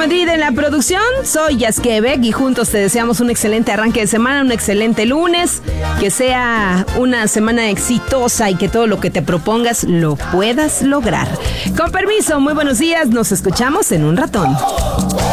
Madrid en la producción. Soy Yasquebec y juntos te deseamos un excelente arranque de semana, un excelente lunes. Que sea una semana exitosa y que todo lo que te propongas lo puedas lograr. Con permiso, muy buenos días. Nos escuchamos en un ratón.